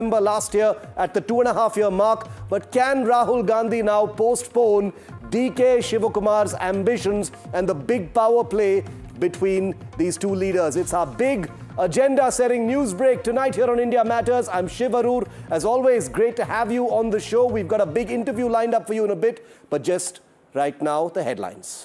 last year at the 2.5-year mark. But can Rahul Gandhi now postpone DK Shivakumar's ambitions and the big power play between these two leaders? It's our big agenda-setting news break tonight here on India Matters. I'm Shiv Arur. As always, great to have you on the show. We've got a big interview lined up for you in a bit, but just right now, the headlines.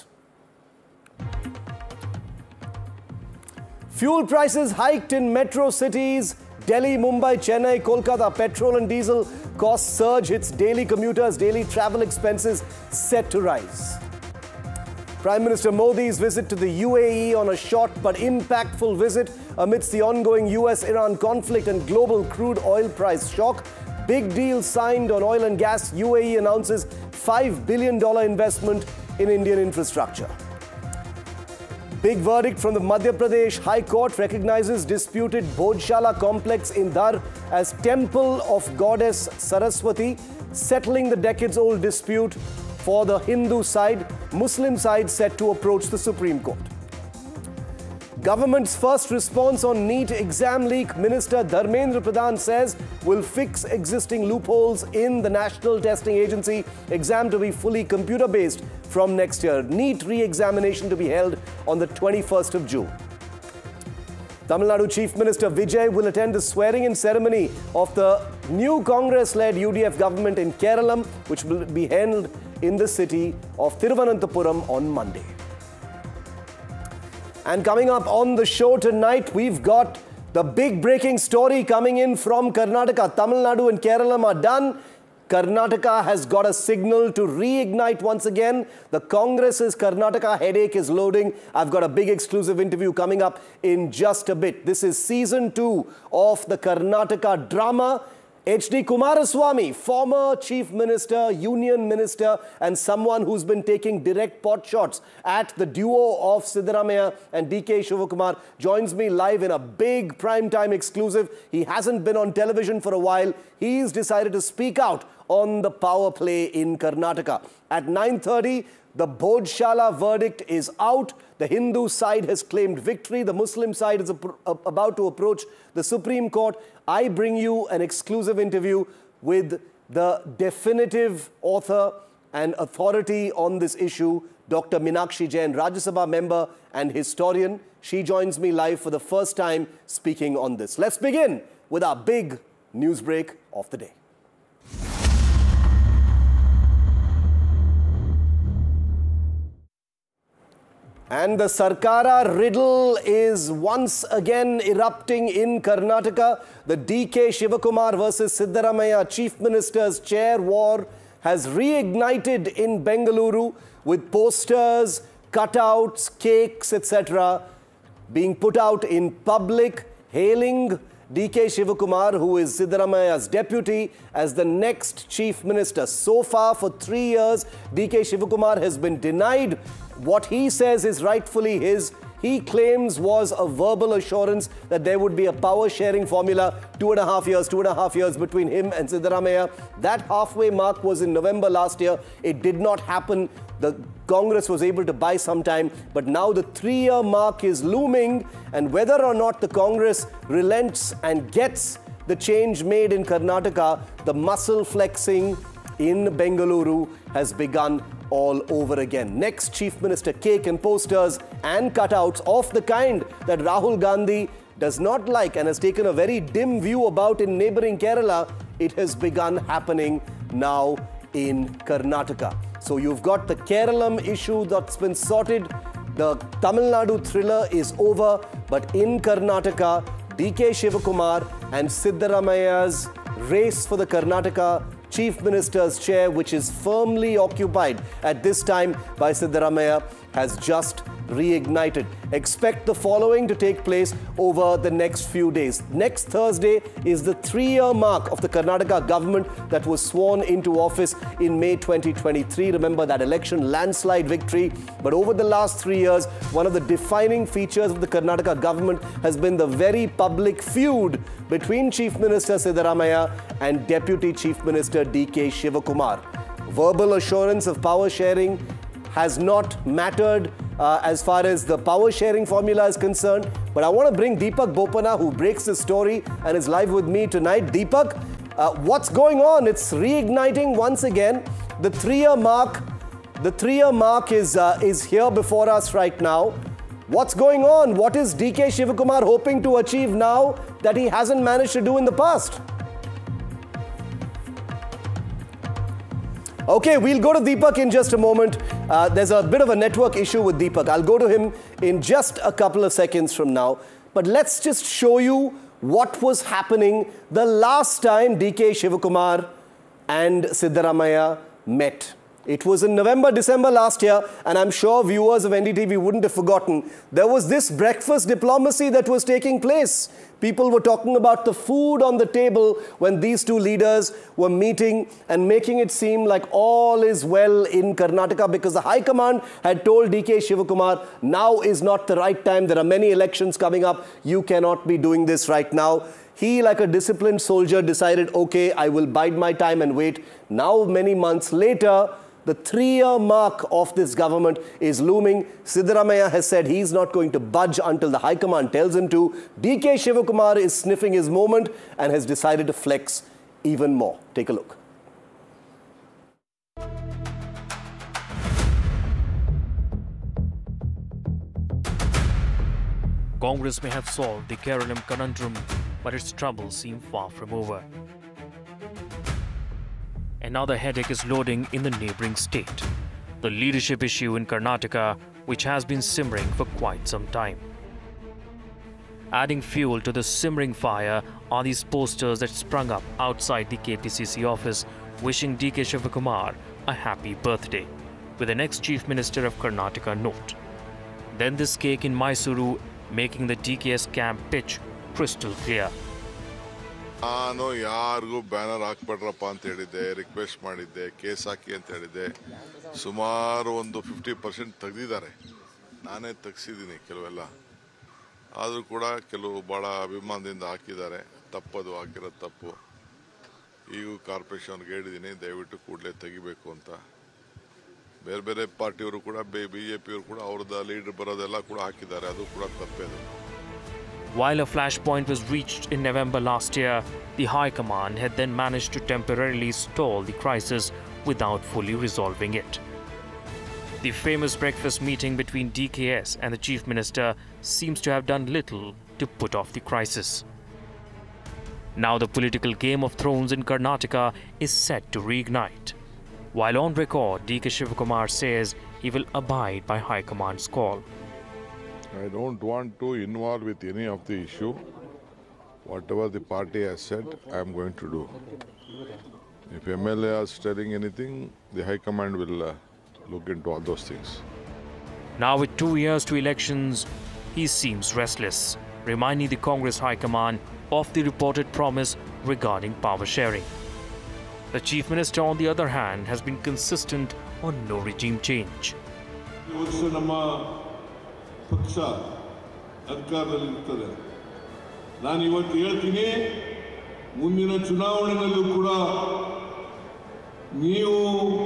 Fuel prices hiked in metro cities. Delhi, Mumbai, Chennai, Kolkata. Petrol and diesel costs surge hits daily commuters. Daily travel expenses set to rise. Prime Minister Modi's visit to the UAE on a short but impactful visit amidst the ongoing US-Iran conflict and global crude oil price shock. Big deal signed on oil and gas. UAE announces $5 billion investment in Indian infrastructure. Big verdict from the Madhya Pradesh High Court recognizes disputed Bhojshala complex in Dhar as temple of goddess Saraswati, settling the decades-old dispute for the Hindu side. Muslim side set to approach the Supreme Court. Government's first response on NEET exam leak. Minister Dharmendra Pradhan says will fix existing loopholes in the National Testing Agency. Exam to be fully computer-based from next year. NEET re-examination to be held on the 21st of June. Tamil Nadu Chief Minister Vijay will attend the swearing-in ceremony of the new Congress-led UDF government in Kerala, which will be held in the city of Thiruvananthapuram on Monday. And coming up on the show tonight, we've got the big breaking story coming in from Karnataka. Tamil Nadu and Kerala are done. Karnataka has got a signal to reignite once again. The Congress's Karnataka headache is loading. I've got a big exclusive interview coming up in just a bit. This is season 2 of the Karnataka drama. H.D. Kumaraswamy, former Chief Minister, Union Minister, and someone who's been taking direct pot shots at the duo of Siddaramaiah and DK Shivakumar, joins me live in a big primetime exclusive. He hasn't been on television for a while. He's decided to speak out on the power play in Karnataka. At 9:30, the Bhojshala verdict is out. The Hindu side has claimed victory. The Muslim side is about to approach the Supreme Court. I bring you an exclusive interview with the definitive author and authority on this issue, Dr. Meenakshi Jain, Rajya Sabha member and historian. She joins me live for the first time speaking on this. Let's begin with our big news break of the day. And the Sarkara riddle is once again erupting in Karnataka. The DK Shivakumar versus Siddaramaiah Chief Minister's chair war has reignited in Bengaluru with posters, cutouts, cakes, etc. being put out in public, hailing DK Shivakumar, who is Siddaramaiah's deputy, as the next Chief Minister. So far, for 3 years, DK Shivakumar has been denied what he says is rightfully his. He claims was a verbal assurance that there would be a power-sharing formula, 2.5 years between him and Siddaramaiah. That halfway mark was in November last year. It did not happen. The Congress was able to buy some time, but now the 3-year mark is looming, and whether or not the Congress relents and gets the change made in Karnataka, the muscle flexing in Bengaluru has begun all over again. Next, Chief Minister cake and posters and cutouts of the kind that Rahul Gandhi does not like and has taken a very dim view about in neighboring Kerala. It has begun happening now in Karnataka. So you've got the Keralam issue that's been sorted. The Tamil Nadu thriller is over. But in Karnataka, DK Shivakumar and Siddaramaiah's race for the Karnataka Chief Minister's chair, which is firmly occupied at this time by Siddaramaiah, has just reignited. Expect the following to take place over the next few days. Next Thursday is the 3-year mark of the Karnataka government that was sworn into office in May 2023. Remember that election, landslide victory. But over the last 3 years, one of the defining features of the Karnataka government has been the very public feud between Chief Minister Siddaramaiah and Deputy Chief Minister DK Shivakumar. Verbal assurance of power sharing has not mattered as far as the power sharing formula is concerned, But I want to bring Deepak Bopanna, who breaks this story and is live with me tonight. Deepak, what's going on? It's reigniting once again. The three-year mark is here before us right now. What's going on? What is DK Shivakumar hoping to achieve now that he hasn't managed to do in the past? Okay, we'll go to Deepak in just a moment. There's a bit of a network issue with Deepak. I'll go to him in just a couple of seconds from now. But let's just show you what was happening the last time DK Shivakumar and Siddaramaiah met. It was in November, December last year, and I'm sure viewers of NDTV wouldn't have forgotten. There was this breakfast diplomacy that was taking place. People were talking about the food on the table when these two leaders were meeting and making it seem like all is well in Karnataka because the High Command had told DK Shivakumar, now is not the right time. There are many elections coming up. You cannot be doing this right now. He, like a disciplined soldier, decided, okay, I will bide my time and wait. Now, many months later, the three-year mark of this government is looming. Siddaramaiah has said he's not going to budge until the High Command tells him to. DK Shivakumar is sniffing his moment and has decided to flex even more. Take a look. Congress may have solved the Keralam conundrum, but its troubles seem far from over. Another headache is loading in the neighbouring state, the leadership issue in Karnataka, which has been simmering for quite some time. Adding fuel to the simmering fire are these posters that sprung up outside the KPCC office wishing DK Shivakumar a happy birthday, with an ex-Chief Minister of Karnataka note. Then this cake in Mysuru making the DKS camp pitch crystal clear. ನಾನು ಯಾರಿಗೂ banner ಹಾಕ್ಬಿಡ್ರಪ್ಪ ಅಂತ ಹೇಳಿದ್ದೆ, request ಮಾಡಿದ್ದೆ, case ಹಾಕಿ ಅಂತ ಹೇಳಿದ್ದೆ. ಸುಮಾರು ಒಂದು 50% ತೆಗೆದಿದ್ದಾರೆ. ನಾನೇ ತೆಗೆಸಿದ್ದೀನಿ ಕೆಲವೆಲ್ಲ. ಆದರೂ ಕೂಡ ಕೆಲವು ಭಾಳ ಅಭಿಮಾನದಿಂದ ಹಾಕಿದ್ದಾರೆ. ತಪ್ಪದು ಹಾಕಿರೋದು ತಪ್ಪು. ಈಗೂ ಕಾರ್ಪೊರೇಷನ್ಗೆ ಹೇಳಿದ್ದೀನಿ ದಯವಿಟ್ಟು ಕೂಡಲೇ ತೆಗಿಬೇಕು ಅಂತ. ಬೇರೆ ಬೇರೆ ಪಾರ್ಟಿಯವರು ಕೂಡ ಬಿಜೆಪಿಯವರು ಕೂಡ ಅವ್ರದ್ದು ಲೀಡರ್ ಬರೋದೆಲ್ಲ ಕೂಡ ಹಾಕಿದ್ದಾರೆ. ಅದು ಕೂಡ ತಪ್ಪೇದು. While a flashpoint was reached in November last year, the High Command had then managed to temporarily stall the crisis without fully resolving it. The famous breakfast meeting between DKS and the Chief Minister seems to have done little to put off the crisis. Now the political game of thrones in Karnataka is set to reignite. While on record, DK Shivakumar says he will abide by High Command's call. I don't want to involve with any of the issue. Whatever the party has said, I am going to do. If MLA is telling anything, the High Command will look into all those things. Now with 2 years to elections, he seems restless, reminding the Congress High Command of the reported promise regarding power sharing. The Chief Minister, on the other hand, has been consistent on no regime change. ಪಕ್ಷ ಅಧಿಕಾರದಲ್ಲಿರುತ್ತದೆ. ನಾನು ಇವತ್ತು ಹೇಳ್ತೀನಿ, ಮುಂದಿನ ಚುನಾವಣೆಯಲ್ಲೂ ಕೂಡ ನೀವು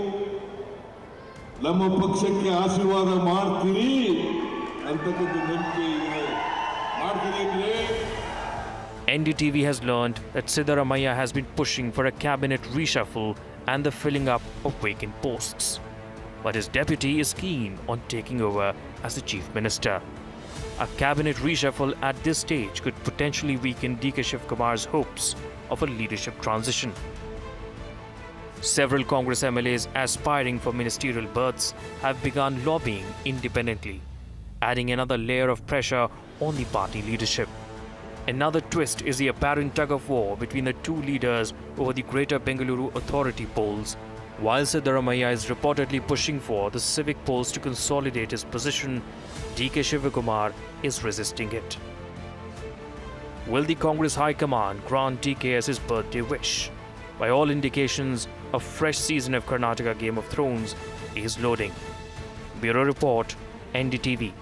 ನಮ್ಮ ಪಕ್ಷಕ್ಕೆ ಆಶೀರ್ವಾದ ಮಾಡ್ತೀರಿ ಅಂತಕ್ಕಂಥ ನಂಬಿಕೆ ಇದೆ. ಮಾಡ್ತೀರಿ. NDTV has learned that Siddaramaiah has been pushing for a cabinet reshuffle and the filling up of vacant posts. But his deputy is keen on taking over as the Chief Minister. A cabinet reshuffle at this stage could potentially weaken DK Shivakumar's hopes of a leadership transition. Several Congress MLAs aspiring for ministerial berths have begun lobbying independently, adding another layer of pressure on the party leadership. Another twist is the apparent tug-of-war between the two leaders over the Greater Bengaluru Authority polls. While Siddaramaiah is reportedly pushing for the civic polls to consolidate his position, DK Shivakumar is resisting it. Will the Congress High Command grant DK as his birthday wish? By all indications, a fresh season of Karnataka Game of Thrones is loading. Bureau Report, NDTV.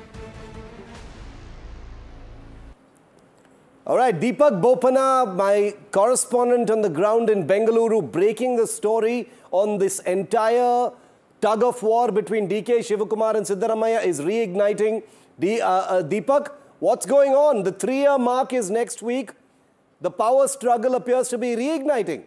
All right, Deepak Bopanna, my correspondent on the ground in Bengaluru, breaking the story on this entire tug-of-war between DK Shivakumar and Siddaramaiah is reigniting. Deepak, What's going on? The 3-year mark is next week. The power struggle appears to be reigniting.